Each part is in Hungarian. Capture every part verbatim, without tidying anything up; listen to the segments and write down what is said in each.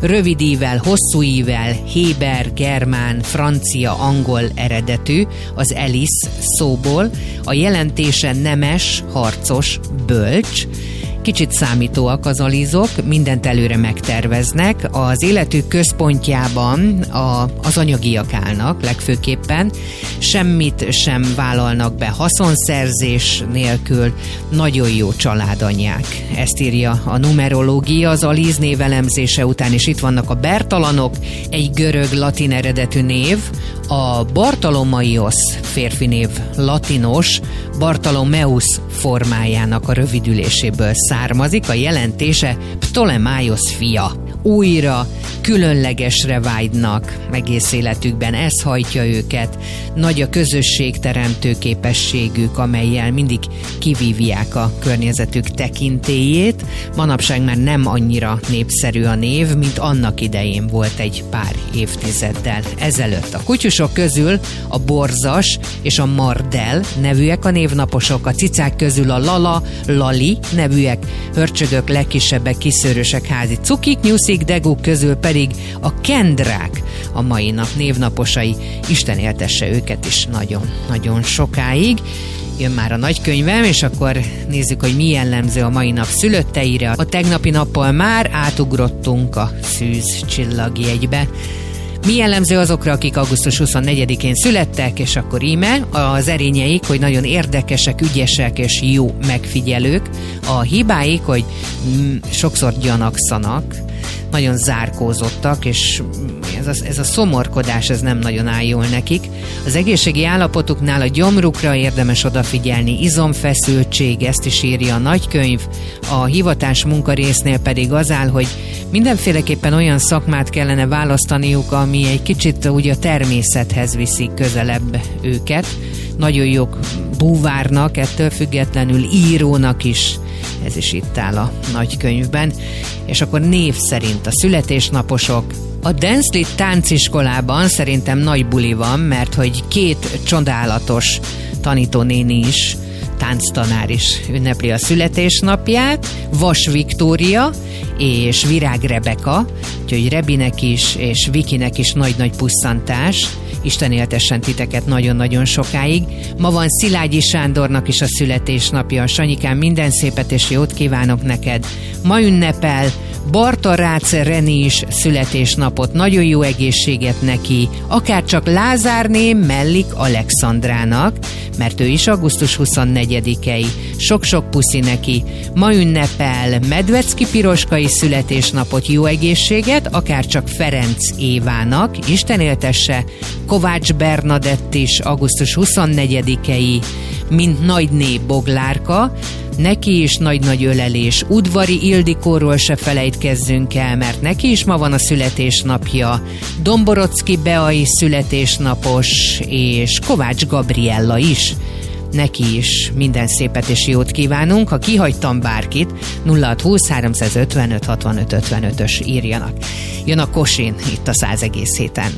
rövid ível, hosszú ível, héber, germán, francia, angol eredetű, az Elis szóból, a jelentése nemes, harcos, bölcs. Kicsit számítóak az alizok, mindent előre megterveznek, az életük központjában a, az anyagiak állnak legfőképpen, semmit sem vállalnak be haszonszerzés nélkül, nagyon jó családanyák. Ezt írja a numerológia az aliz névelemzése után, és itt vannak a Bertalanok, egy görög-latin eredetű név, a Bartolomaios férfi név latinos, Bartolomeus formájának a rövidüléséből származik, a jelentése Ptolemaios fia. Újra, különlegesre vágynak egész életükben, ez hajtja őket, nagy a közösségteremtő képességük, amellyel mindig kivívják a környezetük tekintélyét. Manapság már nem annyira népszerű a név, mint annak idején volt egy pár évtizeddel ezelőtt. A kutyusok közül a Borzas és a Mardel nevűek a névnaposok, a cicák közül a Lala, Lali nevűek, hörcsögök, legkisebbek, kiszőrösek, házi cukik, nyuszik, degók közül pedig a Kendrák a mai nap névnaposai. Isten éltesse őket is nagyon-nagyon sokáig. Jön már a nagykönyvem, és akkor nézzük, hogy mi jellemző a mai nap szülötteire. A tegnapi nappal már átugrottunk a szűz csillagjegybe. Mi jellemző azokra, akik augusztus huszonnegyedikén születtek, és akkor íme az erényeik, hogy nagyon érdekesek, ügyesek és jó megfigyelők. A hibáik, hogy mm, sokszor gyanakszanak, nagyon zárkózottak, és ez a, ez a szomorkodás, ez nem nagyon áll jól nekik. Az egészségi állapotuknál a gyomrukra érdemes odafigyelni, izomfeszültség, ezt is írja a nagykönyv. A hivatás munkarésznél pedig az áll, hogy mindenféleképpen olyan szakmát kellene választaniuk, ami egy kicsit úgy a természethez viszi közelebb őket. Nagyon jók búvárnak, ettől függetlenül írónak is, ez is itt áll a nagykönyvben. És akkor név szerint a születésnaposok. A Densli tánciskolában szerintem nagy buli van, mert hogy két csodálatos tanítónéni is, tánctanár is ünnepli a születésnapját, Vas Viktória és Virág Rebeka, úgyhogy Rebinek is és Vikinek is nagy-nagy pusszantás. Isten éltessen titeket nagyon-nagyon sokáig. Ma van Szilágyi Sándornak is a születésnapja. Sanyikám, minden szépet és jót kívánok neked. Ma ünnepel Barta Rácz Reni is születésnapot, nagyon jó egészséget neki, akár csak Lázárné Mellik Alexandrának, mert ő is augusztus huszonnegyedikei. Sok-sok puszi neki. Ma ünnepel Medvecki Piroskai születésnapot, jó egészséget, akár csak Ferenc Évának, Isten éltesse. Kovács Bernadett is augusztus huszonnegyedikei, mint Nagyné Boglárka, neki is nagy-nagy ölelés. Udvari Ildikóról se felejtkezzünk el, mert neki is ma van a születésnapja. Domborocki Bea is születésnapos, és Kovács Gabriella is. Neki is minden szépet és jót kívánunk. Ha kihagytam bárkit, nulla hat húsz háromszázötvenöt hatvanöt ötvenötös írjanak. Jön a Kosin itt a száz egész héten.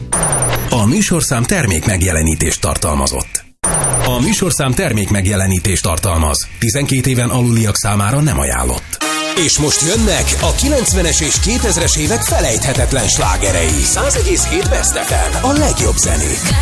A műsorszám termék megjelenítést tartalmazott. A műsorszám termék megjelenítést tartalmaz. tizenkét éven aluliak számára nem ajánlott. És most jönnek a kilencvenes és kétezres évek felejthetetlen slágerei. száz egész hét Best ef em, a legjobb zenék.